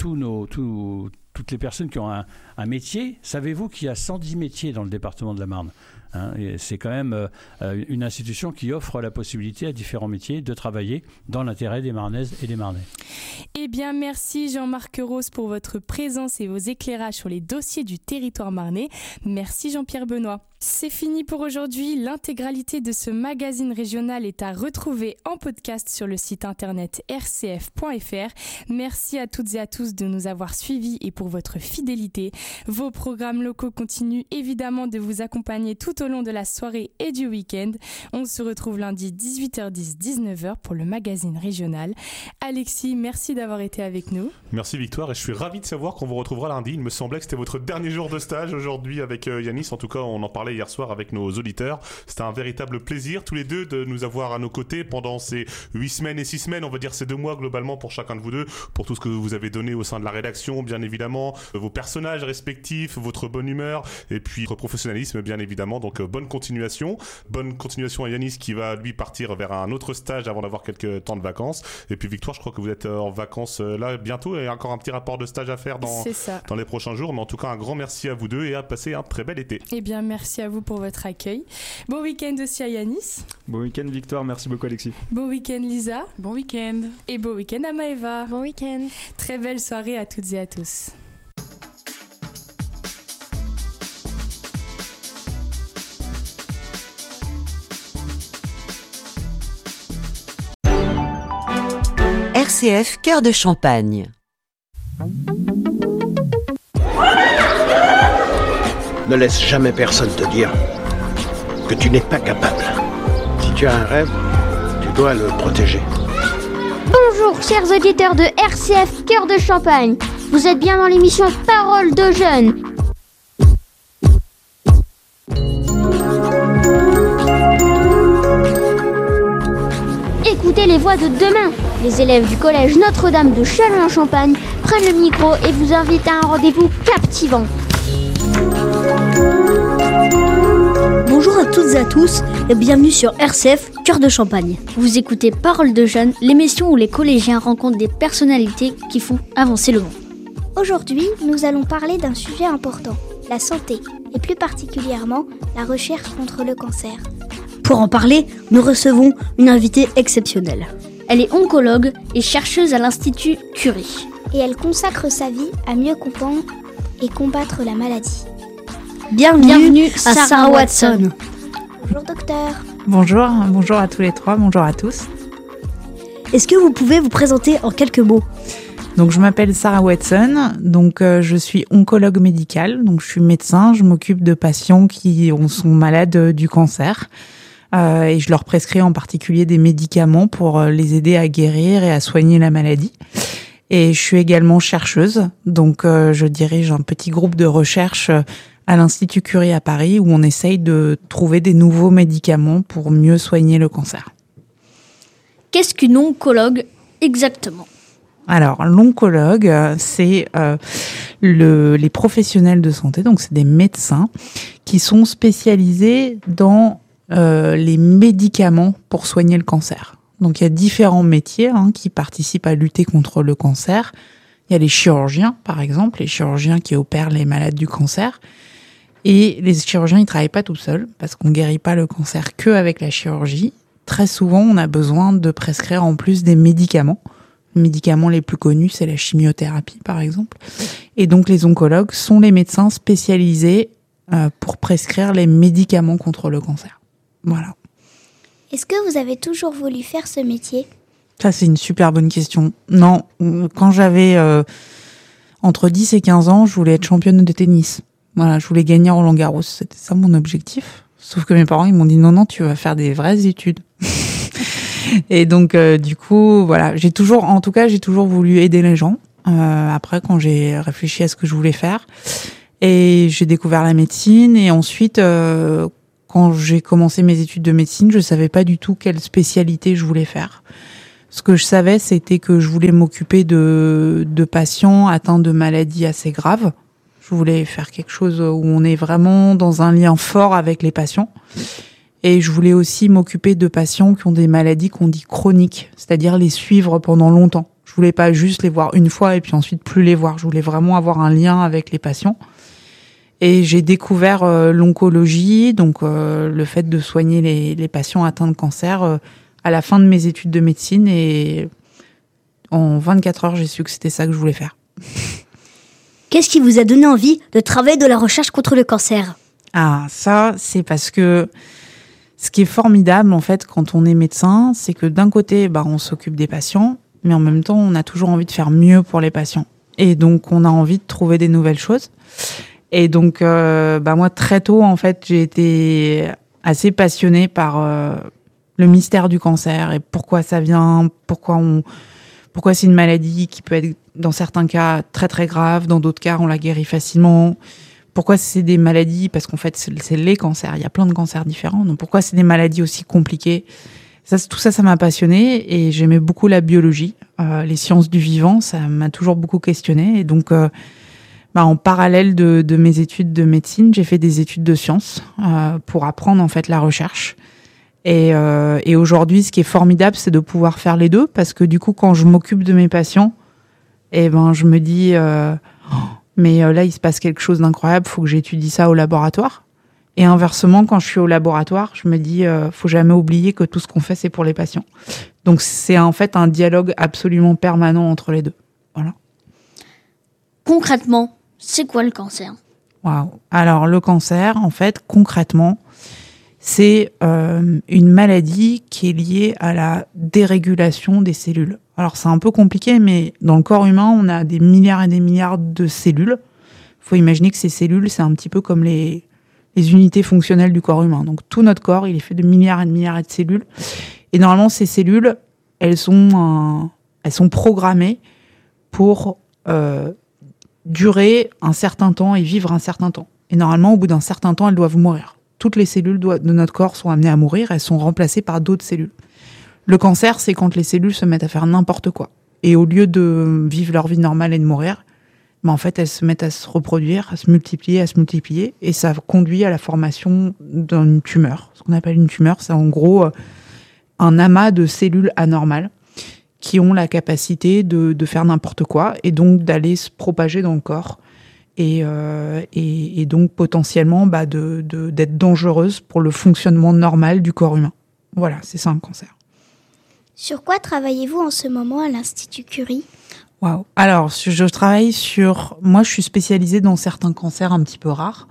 Toutes les personnes qui ont un métier. Savez-vous qu'il y a 110 métiers dans le département de la Marne ? Et c'est quand même une institution qui offre la possibilité à différents métiers de travailler dans l'intérêt des Marnaises et des Marnais. Eh bien, merci Jean-Marc Rose pour votre présence et vos éclairages sur les dossiers du territoire marnais. Merci Jean-Pierre Benoît. C'est fini pour aujourd'hui. L'intégralité de ce magazine régional est à retrouver en podcast sur le site internet rcf.fr. Merci à toutes et à tous de nous avoir suivis et pour votre fidélité. Vos programmes locaux continuent évidemment de vous accompagner tout au long de la soirée et du week-end. On se retrouve lundi 18h10, 19h pour le magazine régional. Alexis, merci d'avoir été avec nous. Merci Victoire, et je suis ravi de savoir qu'on vous retrouvera lundi. Il me semblait que c'était votre dernier jour de stage aujourd'hui avec Yanis. En tout cas, on en parlait hier soir avec nos auditeurs. C'était un véritable plaisir tous les deux de nous avoir à nos côtés pendant ces 8 semaines et 6 semaines, on va dire ces 2 mois globalement pour chacun de vous deux, pour tout ce que vous avez donné au sein de la rédaction, bien évidemment, vos personnages respectifs, votre bonne humeur et puis votre professionnalisme, bien évidemment. Donc bonne continuation à Yanis qui va lui partir vers un autre stage avant d'avoir quelques temps de vacances. Et puis Victoire, je crois que vous êtes en vacances là bientôt et encore un petit rapport de stage à faire dans les prochains jours. Mais en tout cas, un grand merci à vous deux et à passer un très bel été. Eh bien, merci à vous pour votre accueil. Bon week-end aussi à Yanis. Bon week-end Victoire, merci beaucoup Alexis. Bon week-end Lisa. Bon week-end. Et bon week-end à Maëva. Bon week-end. Très belle soirée à toutes et à tous. RCF Cœur de Champagne. Ne laisse jamais personne te dire que tu n'es pas capable. Si tu as un rêve, tu dois le protéger. Bonjour chers auditeurs de RCF Cœur de Champagne. Vous êtes bien dans l'émission Parole de jeunes. Écoutez les voix de demain. Les élèves du collège Notre-Dame de Châlons-en-Champagne prennent le micro et vous invitent à un rendez-vous captivant. Bonjour à toutes et à tous et bienvenue sur RCF Cœur de Champagne. Vous écoutez Parole de jeunes, l'émission où les collégiens rencontrent des personnalités qui font avancer le monde. Aujourd'hui, nous allons parler d'un sujet important, la santé, et plus particulièrement la recherche contre le cancer. Pour en parler, nous recevons une invitée exceptionnelle. Elle est oncologue et chercheuse à l'Institut Curie. Et elle consacre sa vie à mieux comprendre et combattre la maladie. Bienvenue à Sarah Watson. Bonjour docteur. Bonjour à tous les trois, bonjour à tous. Est-ce que vous pouvez vous présenter en quelques mots ? Donc je m'appelle Sarah Watson, je suis oncologue médicale, donc je suis médecin, je m'occupe de patients qui sont malades du cancer. Et je leur prescris en particulier des médicaments pour les aider à guérir et à soigner la maladie. Et je suis également chercheuse, donc je dirige un petit groupe de recherche à l'Institut Curie à Paris où on essaye de trouver des nouveaux médicaments pour mieux soigner le cancer. Qu'est-ce qu'une oncologue exactement ? Alors, l'oncologue, c'est les professionnels de santé, donc c'est des médecins qui sont spécialisés dans les médicaments pour soigner le cancer. Donc, il y a différents métiers qui participent à lutter contre le cancer. Il y a les chirurgiens, par exemple, les chirurgiens qui opèrent les malades du cancer. Et les chirurgiens, ils ne travaillent pas tout seuls parce qu'on ne guérit pas le cancer qu'avec la chirurgie. Très souvent, on a besoin de prescrire en plus des médicaments. Les médicaments les plus connus, c'est la chimiothérapie, par exemple. Et donc, les oncologues sont les médecins spécialisés pour prescrire les médicaments contre le cancer. Voilà. Est-ce que vous avez toujours voulu faire ce métier ? Ça, c'est une super bonne question. Non, quand j'avais entre 10 et 15 ans, je voulais être championne de tennis. Voilà, je voulais gagner Roland-Garros. C'était ça mon objectif. Sauf que mes parents, ils m'ont dit non, tu vas faire des vraies études. Et donc, du coup, voilà, j'ai toujours voulu aider les gens. Après, quand j'ai réfléchi à ce que je voulais faire, et j'ai découvert la médecine. Et ensuite, quand j'ai commencé mes études de médecine, je savais pas du tout quelle spécialité je voulais faire. Ce que je savais, c'était que je voulais m'occuper de patients atteints de maladies assez graves. Je voulais faire quelque chose où on est vraiment dans un lien fort avec les patients. Et je voulais aussi m'occuper de patients qui ont des maladies qu'on dit chroniques, c'est-à-dire les suivre pendant longtemps. Je voulais pas juste les voir une fois et puis ensuite plus les voir. Je voulais vraiment avoir un lien avec les patients. Et j'ai découvert l'oncologie, donc le fait de soigner les patients atteints de cancer à la fin de mes études de médecine. Et en 24 heures, j'ai su que c'était ça que je voulais faire. Qu'est-ce qui vous a donné envie de travailler de la recherche contre le cancer ? Ah, ça, c'est parce que ce qui est formidable, en fait, quand on est médecin, c'est que d'un côté, on s'occupe des patients, mais en même temps, on a toujours envie de faire mieux pour les patients. Et donc, on a envie de trouver des nouvelles choses. Et donc, moi, très tôt, en fait, j'ai été assez passionnée par le mystère du cancer et pourquoi ça vient, pourquoi c'est une maladie qui peut être, dans certains cas, très, très grave. Dans d'autres cas, on la guérit facilement. Pourquoi c'est des maladies, parce qu'en fait, c'est les cancers. Il y a plein de cancers différents. Donc, pourquoi c'est des maladies aussi compliquées ? Tout ça m'a passionnée et j'aimais beaucoup la biologie. Les sciences du vivant, ça m'a toujours beaucoup questionnée. Et donc, en parallèle de mes études de médecine, j'ai fait des études de sciences pour apprendre en fait la recherche. Et aujourd'hui, ce qui est formidable, c'est de pouvoir faire les deux, parce que du coup, quand je m'occupe de mes patients, je me dis, mais là, il se passe quelque chose d'incroyable, il faut que j'étudie ça au laboratoire. Et inversement, quand je suis au laboratoire, je me dis, faut jamais oublier que tout ce qu'on fait, c'est pour les patients. Donc, c'est en fait un dialogue absolument permanent entre les deux. Voilà. Concrètement, c'est quoi le cancer ? Waouh. Alors, le cancer, en fait, concrètement, c'est une maladie qui est liée à la dérégulation des cellules. Alors, c'est un peu compliqué, mais dans le corps humain, on a des milliards et des milliards de cellules. Il faut imaginer que ces cellules, c'est un petit peu comme les unités fonctionnelles du corps humain. Donc, tout notre corps, il est fait de milliards de cellules. Et normalement, ces cellules, elles sont programmées pour durer un certain temps et vivre un certain temps. Et normalement, au bout d'un certain temps, elles doivent mourir. Toutes les cellules de notre corps sont amenées à mourir, elles sont remplacées par d'autres cellules. Le cancer, c'est quand les cellules se mettent à faire n'importe quoi. Et au lieu de vivre leur vie normale et de mourir, en fait, elles se mettent à se reproduire, à se multiplier, et ça conduit à la formation d'une tumeur. Ce qu'on appelle une tumeur, c'est en gros un amas de cellules anormales qui ont la capacité de faire n'importe quoi, et donc d'aller se propager dans le corps. Et donc potentiellement d'être dangereuse pour le fonctionnement normal du corps humain. Voilà, c'est ça un cancer. Sur quoi travaillez-vous en ce moment à l'Institut Curie ? Waouh. Alors, je travaille moi, je suis spécialisée dans certains cancers un petit peu rares.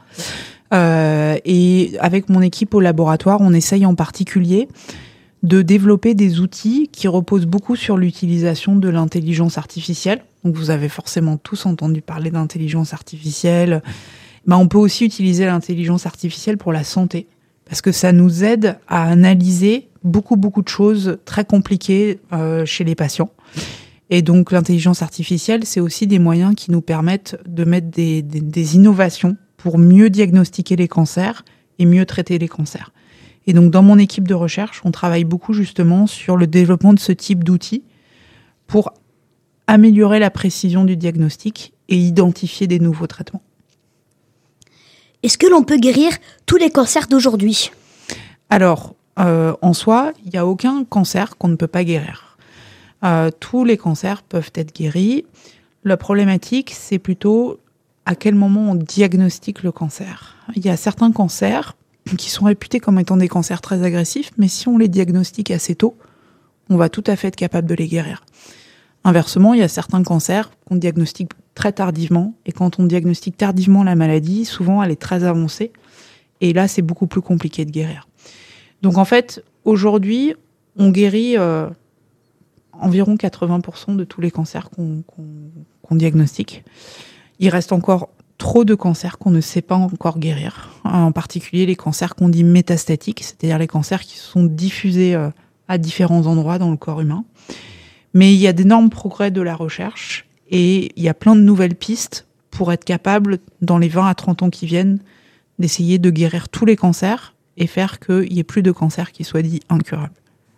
Et avec mon équipe au laboratoire, on essaye en particulier de développer des outils qui reposent beaucoup sur l'utilisation de l'intelligence artificielle. Donc, vous avez forcément tous entendu parler d'intelligence artificielle. On peut aussi utiliser l'intelligence artificielle pour la santé, parce que ça nous aide à analyser beaucoup de choses très compliquées chez les patients. Et donc, l'intelligence artificielle, c'est aussi des moyens qui nous permettent de mettre des innovations pour mieux diagnostiquer les cancers et mieux traiter les cancers. Et donc, dans mon équipe de recherche, on travaille beaucoup justement sur le développement de ce type d'outils pour améliorer la précision du diagnostic et identifier des nouveaux traitements. Est-ce que l'on peut guérir tous les cancers d'aujourd'hui ? Alors, en soi, il n'y a aucun cancer qu'on ne peut pas guérir. Tous les cancers peuvent être guéris. La problématique, c'est plutôt à quel moment on diagnostique le cancer. Il y a certains cancers qui sont réputés comme étant des cancers très agressifs, mais si on les diagnostique assez tôt, on va tout à fait être capable de les guérir. Inversement, il y a certains cancers qu'on diagnostique très tardivement, et quand on diagnostique tardivement la maladie, souvent elle est très avancée, et là c'est beaucoup plus compliqué de guérir. Donc en fait, aujourd'hui, on guérit environ 80% de tous les cancers qu'on diagnostique. Il reste encore trop de cancers qu'on ne sait pas encore guérir, en particulier les cancers qu'on dit métastatiques, c'est-à-dire les cancers qui sont diffusés à différents endroits dans le corps humain. Mais il y a d'énormes progrès de la recherche et il y a plein de nouvelles pistes pour être capable, dans les 20 à 30 ans qui viennent, d'essayer de guérir tous les cancers et faire qu'il n'y ait plus de cancers qui soient dits incurables.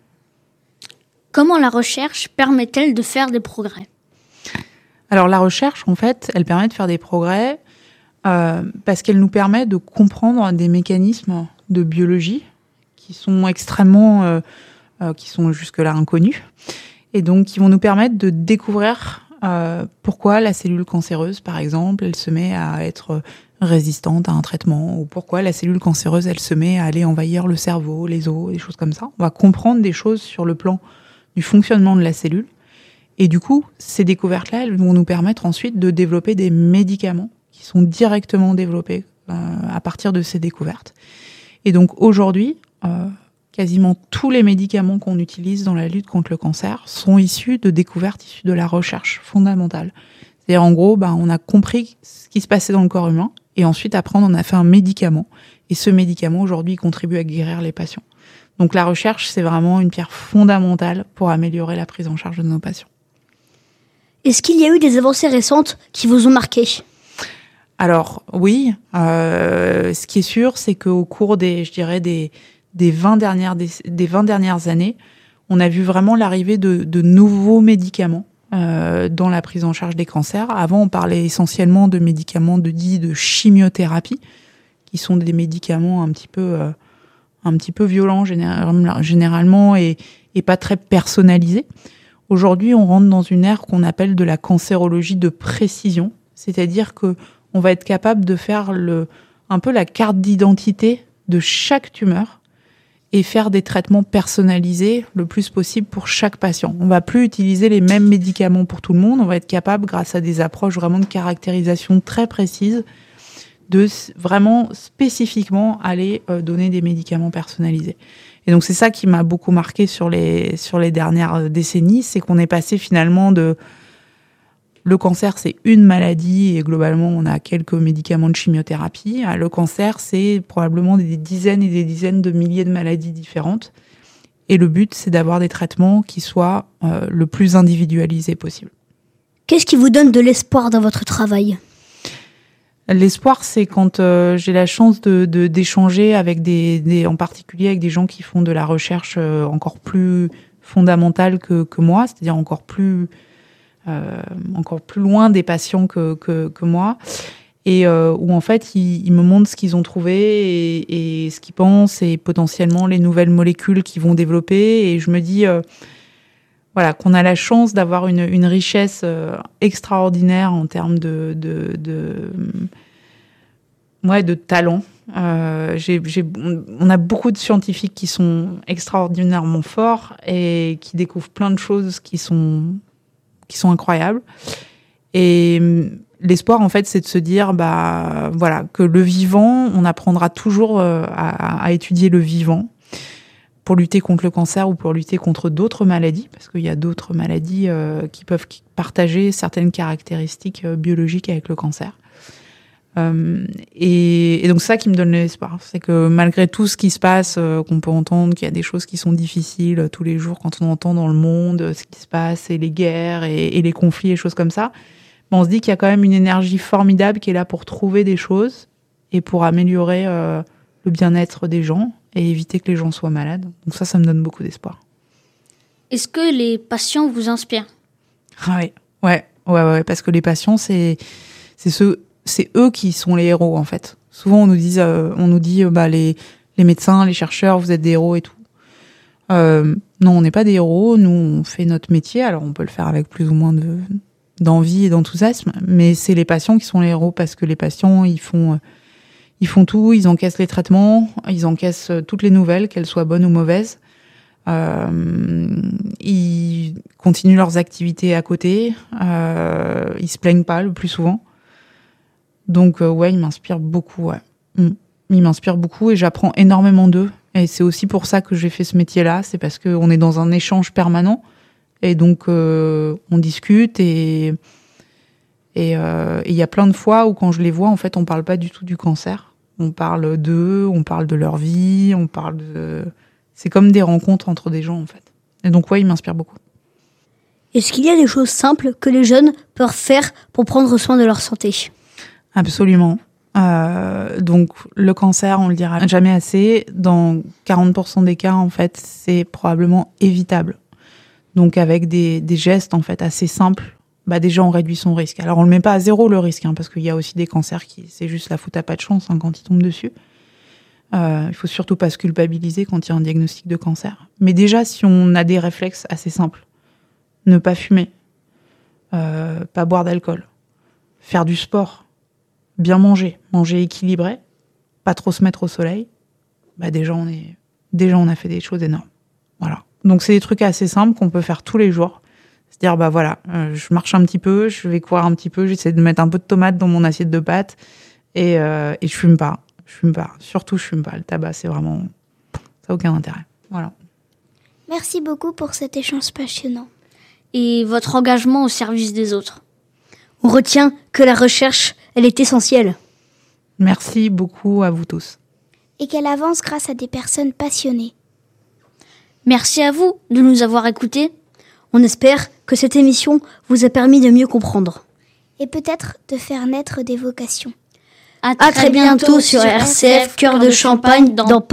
Comment la recherche permet-elle de faire des progrès ? Alors la recherche, en fait, elle permet de faire des progrès parce qu'elle nous permet de comprendre des mécanismes de biologie qui sont extrêmement, qui sont jusque-là inconnus, et donc qui vont nous permettre de découvrir pourquoi la cellule cancéreuse, par exemple, elle se met à être résistante à un traitement, ou pourquoi la cellule cancéreuse, elle se met à aller envahir le cerveau, les os, des choses comme ça. On va comprendre des choses sur le plan du fonctionnement de la cellule. Et du coup, ces découvertes-là, elles vont nous permettre ensuite de développer des médicaments qui sont directement développés à partir de ces découvertes. Et donc aujourd'hui, quasiment tous les médicaments qu'on utilise dans la lutte contre le cancer sont issus de découvertes issues de la recherche fondamentale. C'est-à-dire, en gros, on a compris ce qui se passait dans le corps humain, et ensuite, après, on en a fait un médicament. Et ce médicament, aujourd'hui, contribue à guérir les patients. Donc la recherche, c'est vraiment une pierre fondamentale pour améliorer la prise en charge de nos patients. Est-ce qu'il y a eu des avancées récentes qui vous ont marqué ? Alors oui, ce qui est sûr, c'est qu'au cours des 20 dernières années, on a vu vraiment l'arrivée de nouveaux médicaments dans la prise en charge des cancers. Avant, on parlait essentiellement de médicaments dits de chimiothérapie, qui sont des médicaments un petit peu violents généralement et pas très personnalisés. Aujourd'hui, on rentre dans une ère qu'on appelle de la cancérologie de précision, c'est-à-dire qu'on va être capable de faire un peu la carte d'identité de chaque tumeur et faire des traitements personnalisés le plus possible pour chaque patient. On ne va plus utiliser les mêmes médicaments pour tout le monde, on va être capable, grâce à des approches vraiment de caractérisation très précises, de vraiment spécifiquement aller donner des médicaments personnalisés. Et donc c'est ça qui m'a beaucoup marqué sur les dernières décennies, c'est qu'on est passé finalement de... Le cancer, c'est une maladie et globalement, on a quelques médicaments de chimiothérapie. Le cancer, c'est probablement des dizaines et des dizaines de milliers de maladies différentes. Et le but, c'est d'avoir des traitements qui soient le plus individualisés possible. Qu'est-ce qui vous donne de l'espoir dans votre travail ? L'espoir, c'est quand j'ai la chance d'échanger avec en particulier avec des gens qui font de la recherche encore plus fondamentale que moi, c'est-à-dire encore plus loin des patients que moi, et où en fait ils me montrent ce qu'ils ont trouvé et ce qu'ils pensent et potentiellement les nouvelles molécules qu'ils vont développer, et je me dis qu'on a la chance d'avoir une richesse extraordinaire en termes de talent. On a beaucoup de scientifiques qui sont extraordinairement forts et qui découvrent plein de choses qui sont incroyables. Et l'espoir, en fait, c'est de se dire que le vivant, on apprendra toujours à étudier le vivant pour lutter contre le cancer ou pour lutter contre d'autres maladies, parce qu'il y a d'autres maladies qui peuvent partager certaines caractéristiques biologiques avec le cancer. Et donc c'est ça qui me donne l'espoir, c'est que malgré tout ce qui se passe, qu'on peut entendre qu'il y a des choses qui sont difficiles tous les jours quand on entend dans le monde ce qui se passe et les guerres et les conflits et choses comme ça, on se dit qu'il y a quand même une énergie formidable qui est là pour trouver des choses et pour améliorer le bien-être des gens et éviter que les gens soient malades. Donc ça me donne beaucoup d'espoir. Est-ce que les patients vous inspirent ? Ah ouais, parce que les patients, c'est eux qui sont les héros, en fait. Souvent, on nous dit les médecins, les chercheurs, vous êtes des héros et tout. Non, on n'est pas des héros. Nous, on fait notre métier. Alors, on peut le faire avec plus ou moins d'envie et d'enthousiasme, mais c'est les patients qui sont les héros, parce que les patients, ils font tout. Ils encaissent les traitements, ils encaissent toutes les nouvelles, qu'elles soient bonnes ou mauvaises. Ils continuent leurs activités à côté. Ils se plaignent pas le plus souvent. Donc, ils m'inspirent beaucoup. Ouais. Ils m'inspirent beaucoup et j'apprends énormément d'eux. Et c'est aussi pour ça que j'ai fait ce métier-là. C'est parce qu'on est dans un échange permanent. Et donc, on discute. Et il y a plein de fois où, quand je les vois, en fait, on parle pas du tout du cancer. On parle d'eux, on parle de leur vie, on parle de... C'est comme des rencontres entre des gens, en fait. Et donc, ils m'inspirent beaucoup. Est-ce qu'il y a des choses simples que les jeunes peuvent faire pour prendre soin de leur santé ? Absolument. Donc, le cancer, on le dira jamais assez. Dans 40% des cas, en fait, c'est probablement évitable. Donc, avec des gestes, en fait, assez simples, déjà, on réduit son risque. Alors, on le met pas à zéro, le risque, parce qu'il y a aussi des cancers c'est juste la faute à pas de chance quand ils tombent dessus. Il faut surtout pas se culpabiliser quand il y a un diagnostic de cancer. Mais déjà, si on a des réflexes assez simples, ne pas fumer, pas boire d'alcool, faire du sport, bien manger équilibré, pas trop se mettre au soleil, déjà on a fait des choses énormes. Voilà. Donc c'est des trucs assez simples qu'on peut faire tous les jours. C'est-à-dire, je marche un petit peu, je vais courir un petit peu, j'essaie de mettre un peu de tomate dans mon assiette de pâtes et je fume pas. Surtout, je fume pas. Le tabac, c'est vraiment... ça n'a aucun intérêt. Voilà. Merci beaucoup pour cet échange passionnant. Et votre engagement au service des autres. On retient que la recherche, elle est essentielle. Merci beaucoup à vous tous. Et qu'elle avance grâce à des personnes passionnées. Merci à vous de nous avoir écoutés. On espère que cette émission vous a permis de mieux comprendre. Et peut-être de faire naître des vocations. À très bientôt sur RCF Cœur de Champagne dans